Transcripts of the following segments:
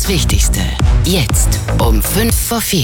Wichtigste, jetzt um 3:55.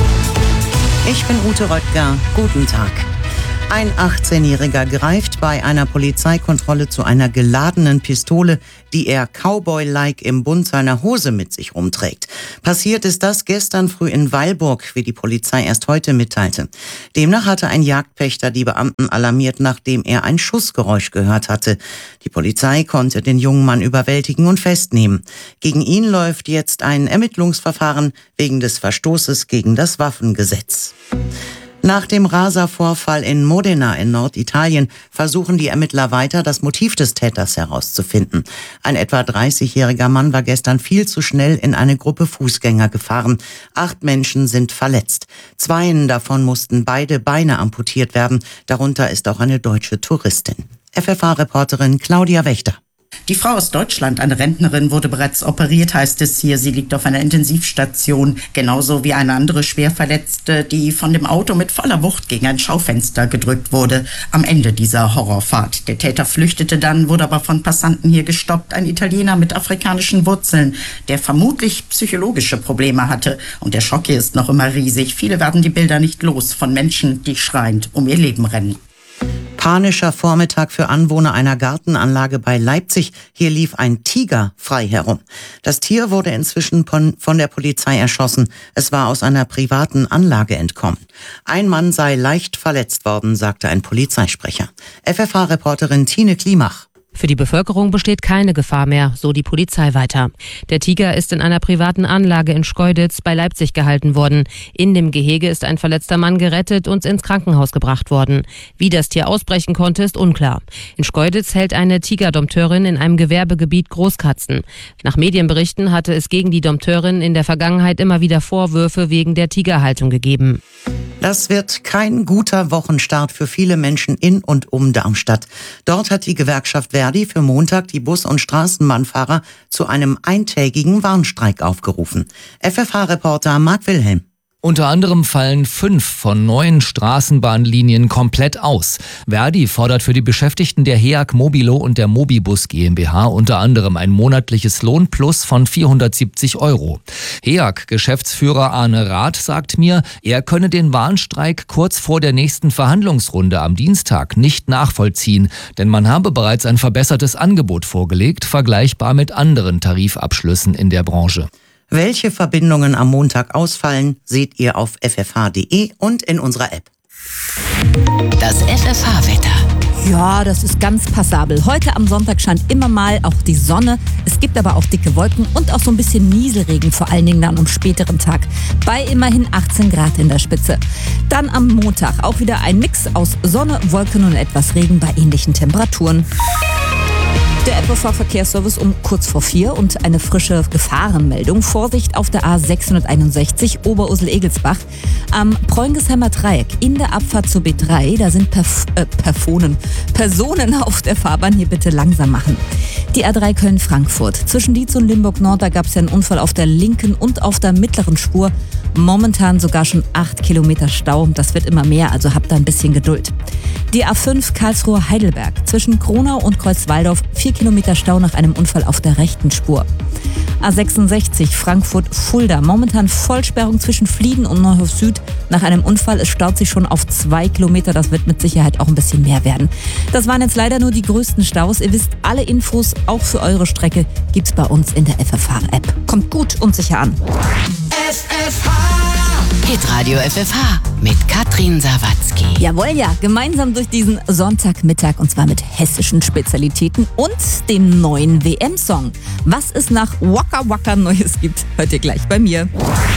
Ich bin Ute Röttger. Guten Tag. Ein 18-Jähriger greift bei einer Polizeikontrolle zu einer geladenen Pistole, die er Cowboy-like im Bund seiner Hose mit sich rumträgt. Passiert ist das gestern früh in Weilburg, wie die Polizei erst heute mitteilte. Demnach hatte ein Jagdpächter die Beamten alarmiert, nachdem er ein Schussgeräusch gehört hatte. Die Polizei konnte den jungen Mann überwältigen und festnehmen. Gegen ihn läuft jetzt ein Ermittlungsverfahren wegen des Verstoßes gegen das Waffengesetz. Nach dem Raservorfall in Modena in Norditalien versuchen die Ermittler weiter, das Motiv des Täters herauszufinden. Ein etwa 30-jähriger Mann war gestern viel zu schnell in eine Gruppe Fußgänger gefahren. 8 Menschen sind verletzt. 2 davon mussten beide Beine amputiert werden. Darunter ist auch eine deutsche Touristin. FFH-Reporterin Claudia Wächter. Die Frau aus Deutschland, eine Rentnerin, wurde bereits operiert, heißt es hier. Sie liegt auf einer Intensivstation, genauso wie eine andere Schwerverletzte, die von dem Auto mit voller Wucht gegen ein Schaufenster gedrückt wurde am Ende dieser Horrorfahrt. Der Täter flüchtete dann, wurde aber von Passanten hier gestoppt. Ein Italiener mit afrikanischen Wurzeln, der vermutlich psychologische Probleme hatte. Und der Schock hier ist noch immer riesig. Viele werden die Bilder nicht los von Menschen, die schreiend um ihr Leben rennen. Panischer Vormittag für Anwohner einer Gartenanlage bei Leipzig. Hier lief ein Tiger frei herum. Das Tier wurde inzwischen von der Polizei erschossen. Es war aus einer privaten Anlage entkommen. Ein Mann sei leicht verletzt worden, sagte ein Polizeisprecher. FFH-Reporterin Tine Klimach. Für die Bevölkerung besteht keine Gefahr mehr, so die Polizei weiter. Der Tiger ist in einer privaten Anlage in Schkeuditz bei Leipzig gehalten worden. In dem Gehege ist ein verletzter Mann gerettet und ins Krankenhaus gebracht worden. Wie das Tier ausbrechen konnte, ist unklar. In Schkeuditz hält eine Tigerdompteurin in einem Gewerbegebiet Großkatzen. Nach Medienberichten hatte es gegen die Dompteurin in der Vergangenheit immer wieder Vorwürfe wegen der Tigerhaltung gegeben. Das wird kein guter Wochenstart für viele Menschen in und um Darmstadt. Dort hat die Gewerkschaft Verdi für Montag die Bus- und Straßenbahnfahrer zu einem eintägigen Warnstreik aufgerufen. FFH-Reporter Marc Wilhelm. Unter anderem fallen 5 von 9 Straßenbahnlinien komplett aus. Verdi fordert für die Beschäftigten der HEAG Mobilo und der Mobibus GmbH unter anderem ein monatliches Lohnplus von 470 €. HEAG-Geschäftsführer Arne Rath sagt mir, er könne den Warnstreik kurz vor der nächsten Verhandlungsrunde am Dienstag nicht nachvollziehen, denn man habe bereits ein verbessertes Angebot vorgelegt, vergleichbar mit anderen Tarifabschlüssen in der Branche. Welche Verbindungen am Montag ausfallen, seht ihr auf ffh.de und in unserer App. Das FFH-Wetter. Ja, das ist ganz passabel. Heute am Sonntag scheint immer mal auch die Sonne. Es gibt aber auch dicke Wolken und auch so ein bisschen Nieselregen, vor allen Dingen dann am späteren Tag. Bei immerhin 18 Grad in der Spitze. Dann am Montag auch wieder ein Mix aus Sonne, Wolken und etwas Regen bei ähnlichen Temperaturen. Der FFH-Verkehrsservice um kurz vor 4 und eine frische Gefahrenmeldung. Vorsicht auf der A661 Oberursel-Egelsbach. Am Preungesheimer Dreieck in der Abfahrt zur B3, da sind Personen auf der Fahrbahn, hier bitte langsam machen. Die A3 Köln-Frankfurt. Zwischen Dietz und Limburg-Nord, da gab es ja einen Unfall auf der linken und auf der mittleren Spur. Momentan sogar schon 8 Kilometer Stau. Das wird immer mehr, also habt da ein bisschen Geduld. Die A5 Karlsruhe-Heidelberg. Zwischen Kronau und Kreuzwaldorf 4 Kilometer Stau nach einem Unfall auf der rechten Spur. A66 Frankfurt-Fulda. Momentan Vollsperrung zwischen Flieden und Neuhof Süd nach einem Unfall. Es staut sich schon auf 2 Kilometer. Das wird mit Sicherheit auch ein bisschen mehr werden. Das waren jetzt leider nur die größten Staus. Ihr wisst, alle Infos, auch für eure Strecke, gibt's bei uns in der FFH-App. Kommt gut und sicher an. Hitradio FFH mit Katrin Sawatzki. Jawohl, ja. Gemeinsam durch diesen Sonntagmittag und zwar mit hessischen Spezialitäten und dem neuen WM-Song. Was es nach Waka Waka Neues gibt, hört ihr gleich bei mir.